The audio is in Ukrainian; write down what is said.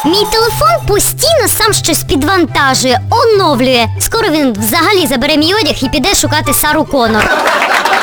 Мій телефон постійно сам щось підвантажує, оновлює. Скоро він взагалі забере мій одяг і піде шукати Сару Коннор.